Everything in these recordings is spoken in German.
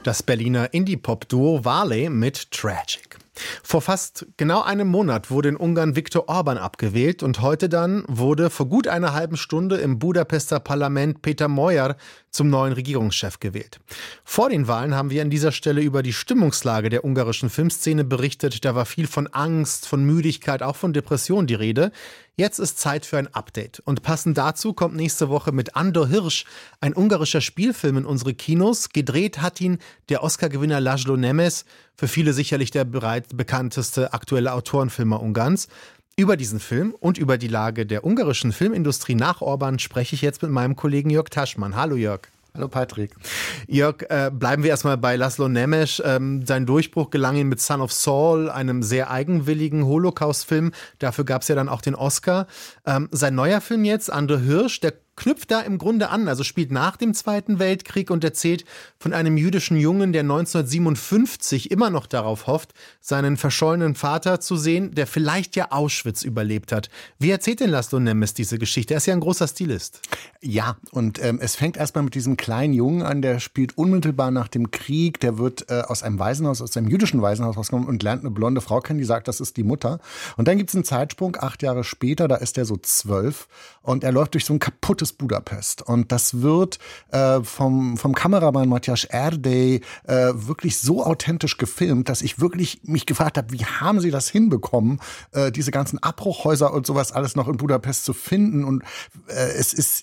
Das Berliner Indie-Pop-Duo Varley mit Tragic. Vor fast genau einem Monat wurde in Ungarn Viktor Orbán abgewählt und heute dann wurde vor gut einer halben Stunde im Budapester Parlament Péter Magyar zum neuen Regierungschef gewählt. Vor den Wahlen haben wir an dieser Stelle über die Stimmungslage der ungarischen Filmszene berichtet. Da war viel von Angst, von Müdigkeit, auch von Depression die Rede. Jetzt ist Zeit für ein Update. Und passend dazu kommt nächste Woche mit Andor Hirsch ein ungarischer Spielfilm in unsere Kinos. Gedreht hat ihn der Oscar-Gewinner László Nemes, für viele sicherlich der bereits bekannteste aktuelle Autorenfilmer Ungarns. Über diesen Film und über die Lage der ungarischen Filmindustrie nach Orbán spreche ich jetzt mit meinem Kollegen Jörg Taschmann. Hallo Jörg. Hallo Patrick. Jörg, bleiben wir erstmal bei László Nemes. Sein Durchbruch gelang ihm mit Son of Saul, einem sehr eigenwilligen Holocaust-Film. Dafür gab es ja dann auch den Oscar. Sein neuer Film jetzt, Andor Hirsch, der knüpft da im Grunde an, also spielt nach dem Zweiten Weltkrieg und erzählt von einem jüdischen Jungen, der 1957 immer noch darauf hofft, seinen verschollenen Vater zu sehen, der vielleicht ja Auschwitz überlebt hat. Wie erzählt denn László Nemes diese Geschichte? Er ist ja ein großer Stilist. Ja, und es fängt erstmal mit diesem kleinen Jungen an, der spielt unmittelbar nach dem Krieg, der wird aus einem Waisenhaus, aus einem jüdischen Waisenhaus rausgekommen und lernt eine blonde Frau kennen, die sagt, das ist die Mutter. Und dann gibt es einen Zeitsprung, 8 Jahre später, da ist er so 12 und er läuft durch so ein kaputtes Budapest. Und das wird vom Kameramann Matthias Erdély wirklich so authentisch gefilmt, dass ich wirklich mich gefragt habe, wie haben sie das hinbekommen, diese ganzen Abbruchhäuser und sowas alles noch in Budapest zu finden. Und es ist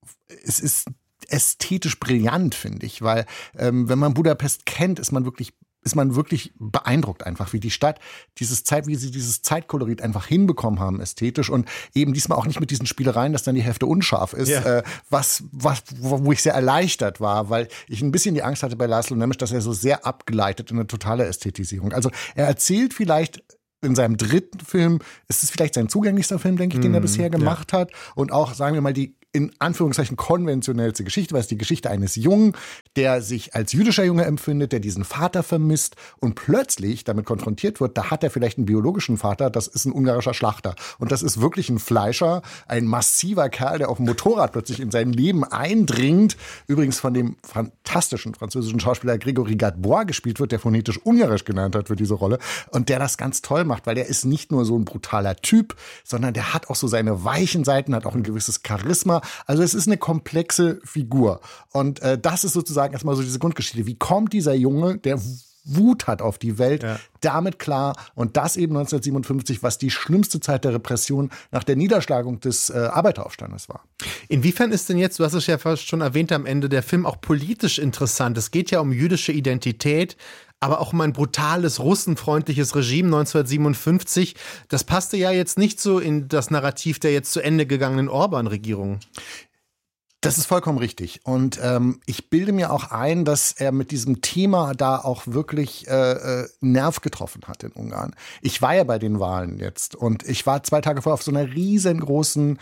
ästhetisch brillant, finde ich, weil wenn man Budapest kennt, ist man wirklich beeindruckt einfach, wie die Stadt wie sie dieses Zeitkolorit einfach hinbekommen haben ästhetisch und eben diesmal auch nicht mit diesen Spielereien, dass dann die Hälfte unscharf ist, ja. Wo ich sehr erleichtert war, weil ich ein bisschen die Angst hatte bei László Nemes, dass er so sehr abgeleitet in eine totale Ästhetisierung. Also er erzählt vielleicht in seinem dritten Film, ist es vielleicht sein zugänglichster Film, denke ich, den er bisher gemacht hat und auch, sagen wir mal, die in Anführungszeichen konventionellste Geschichte, weil es die Geschichte eines Jungen, der sich als jüdischer Junge empfindet, der diesen Vater vermisst und plötzlich damit konfrontiert wird, da hat er vielleicht einen biologischen Vater, das ist ein ungarischer Schlachter. Und das ist wirklich ein Fleischer, ein massiver Kerl, der auf dem Motorrad plötzlich in sein Leben eindringt. Übrigens von dem fantastischen französischen Schauspieler Grégory Gadebois gespielt wird, der phonetisch Ungarisch genannt hat für diese Rolle. Und der das ganz toll macht, weil der ist nicht nur so ein brutaler Typ, sondern der hat auch so seine weichen Seiten, hat auch ein gewisses Charisma. Also es ist eine komplexe Figur. Und das ist sozusagen erstmal so diese Grundgeschichte. Wie kommt dieser Junge, der Wut hat auf die Welt, damit klar? Und das eben 1957, was die schlimmste Zeit der Repression nach der Niederschlagung des Arbeiteraufstandes war. Inwiefern ist denn jetzt, du hast es ja fast schon erwähnt am Ende, der Film auch politisch interessant? Es geht ja um jüdische Identität, aber auch um ein brutales, russenfreundliches Regime 1957. Das passte ja jetzt nicht so in das Narrativ der jetzt zu Ende gegangenen Orbán-Regierung. Das ist vollkommen richtig. Und ich bilde mir auch ein, dass er mit diesem Thema da auch wirklich Nerv getroffen hat in Ungarn. Ich war ja bei den Wahlen jetzt und ich war 2 Tage vorher auf so einer riesengroßen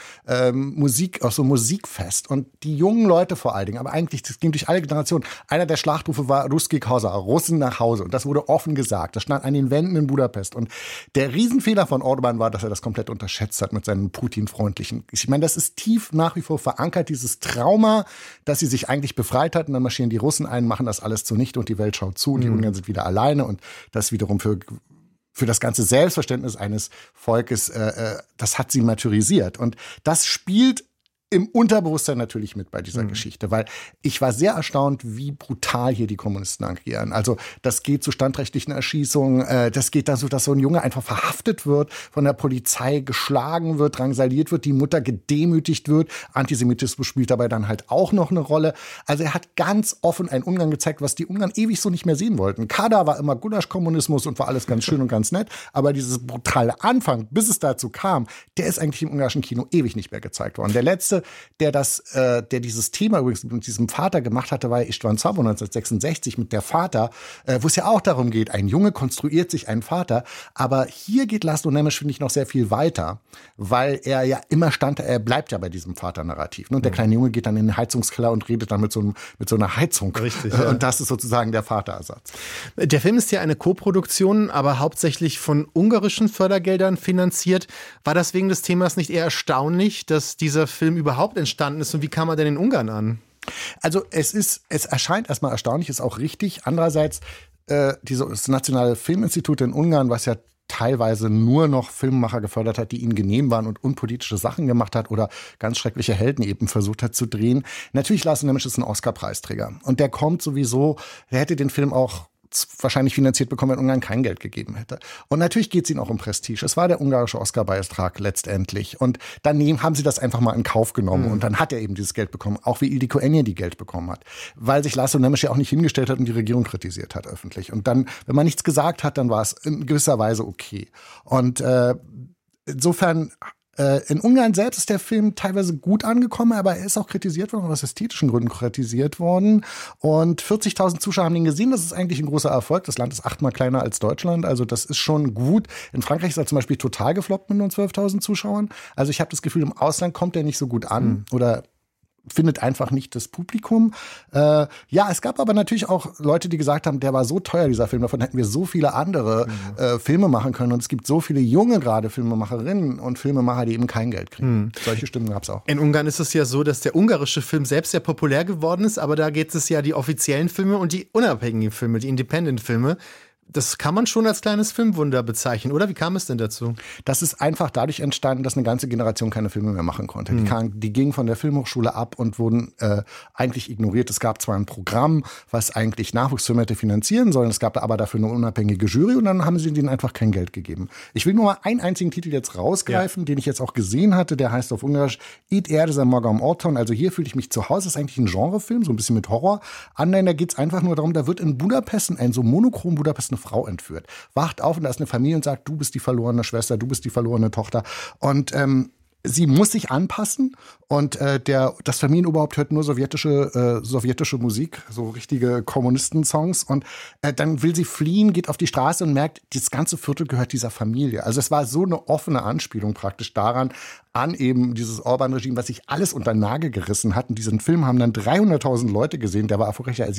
Musikfest. Und die jungen Leute vor allen Dingen, aber eigentlich, das ging durch alle Generationen. Einer der Schlachtrufe war Ruski Kosa, Russen nach Hause. Und das wurde offen gesagt. Das stand an den Wänden in Budapest. Und der Riesenfehler von Orbán war, dass er das komplett unterschätzt hat mit seinen Putin-freundlichen. Ich meine, das ist tief nach wie vor verankert, dieses Trauma, dass sie sich eigentlich befreit hatten, dann marschieren die Russen ein, machen das alles zunichte und die Welt schaut zu und die Ungarn sind wieder alleine und das wiederum für das ganze Selbstverständnis eines Volkes, das hat sie martyrisiert und das spielt im Unterbewusstsein natürlich mit bei dieser Geschichte, weil ich war sehr erstaunt, wie brutal hier die Kommunisten agieren. Also das geht zu standrechtlichen Erschießungen, das geht dazu, dass so ein Junge einfach verhaftet wird, von der Polizei geschlagen wird, drangsaliert wird, die Mutter gedemütigt wird. Antisemitismus spielt dabei dann halt auch noch eine Rolle. Also er hat ganz offen einen Ungarn gezeigt, was die Ungarn ewig so nicht mehr sehen wollten. Kader war immer Gulasch-Kommunismus und war alles ganz schön und ganz nett, aber dieses brutale Anfang, bis es dazu kam, der ist eigentlich im ungarischen Kino ewig nicht mehr gezeigt worden. Der letzte, der dieses Thema übrigens mit diesem Vater gemacht hatte, war István Szabó 1966 mit der Vater, wo es ja auch darum geht, ein Junge konstruiert sich einen Vater, aber hier geht László Nemes, finde ich, noch sehr viel weiter, weil er ja immer er bleibt ja bei diesem Vaternarrativ. Und der kleine Junge geht dann in den Heizungskeller und redet dann mit so einer Heizung. Richtig, ja. Und das ist sozusagen der Vaterersatz. Der Film ist ja eine Koproduktion, aber hauptsächlich von ungarischen Fördergeldern finanziert. War das wegen des Themas nicht eher erstaunlich, dass dieser Film überhaupt entstanden ist und wie kam er denn in Ungarn an? Also es erscheint erstmal erstaunlich, ist auch richtig. Andererseits, das Nationale Filminstitut in Ungarn, was ja teilweise nur noch Filmemacher gefördert hat, die ihnen genehm waren und unpolitische Sachen gemacht hat oder ganz schreckliche Helden eben versucht hat zu drehen. Natürlich, Lars Nemes ist ein Oscar-Preisträger. Und der kommt sowieso, der hätte den Film auch wahrscheinlich finanziert bekommen, wenn Ungarn kein Geld gegeben hätte. Und natürlich geht es ihnen auch um Prestige. Es war der ungarische Oscar-Beitrag letztendlich. Und daneben haben sie das einfach mal in Kauf genommen. Und dann hat er eben dieses Geld bekommen, auch wie Ildikó Enyedi die Geld bekommen hat. Weil sich László Nemes ja auch nicht hingestellt hat und die Regierung kritisiert hat öffentlich. Und dann, wenn man nichts gesagt hat, dann war es in gewisser Weise okay. Und insofern in Ungarn selbst ist der Film teilweise gut angekommen, aber er ist auch kritisiert worden, aus ästhetischen Gründen kritisiert worden. Und 40.000 Zuschauer haben ihn gesehen. Das ist eigentlich ein großer Erfolg. Das Land ist 8-mal kleiner als Deutschland. Also das ist schon gut. In Frankreich ist er zum Beispiel total gefloppt mit nur 12.000 Zuschauern. Also ich habe das Gefühl, im Ausland kommt er nicht so gut an. Oder findet einfach nicht das Publikum. Ja, es gab aber natürlich auch Leute, die gesagt haben, der war so teuer, dieser Film, davon hätten wir so viele andere Filme machen können. Und es gibt so viele junge gerade Filmemacherinnen und Filmemacher, die eben kein Geld kriegen. Solche Stimmen gab es auch. In Ungarn ist es ja so, dass der ungarische Film selbst sehr populär geworden ist, aber da geht es ja die offiziellen Filme und die unabhängigen Filme, die Independent-Filme. Das kann man schon als kleines Filmwunder bezeichnen, oder? Wie kam es denn dazu? Das ist einfach dadurch entstanden, dass eine ganze Generation keine Filme mehr machen konnte. Die gingen von der Filmhochschule ab und wurden eigentlich ignoriert. Es gab zwar ein Programm, was eigentlich Nachwuchsfilme hätte finanzieren sollen, es gab aber dafür eine unabhängige Jury und dann haben sie denen einfach kein Geld gegeben. Ich will nur mal einen einzigen Titel jetzt rausgreifen, den ich jetzt auch gesehen hatte, der heißt auf Ungarisch Itt érzem magam otthon, also hier fühle ich mich zu Hause. Das ist eigentlich ein Genrefilm, so ein bisschen mit Horror. Da geht es einfach nur darum, da wird in Budapest, in so monochrom Budapest, eine Frau entführt. Wacht auf und da ist eine Familie und sagt, du bist die verlorene Schwester, du bist die verlorene Tochter. Und sie muss sich anpassen und das Familienoberhaupt hört nur sowjetische Musik, so richtige Kommunisten-Songs. Und dann will sie fliehen, geht auf die Straße und merkt, das ganze Viertel gehört dieser Familie. Also es war so eine offene Anspielung praktisch daran, an eben dieses Orban-Regime, was sich alles unter den Nagel gerissen hat. Und diesen Film haben dann 300.000 Leute gesehen, der war erfolgreicher als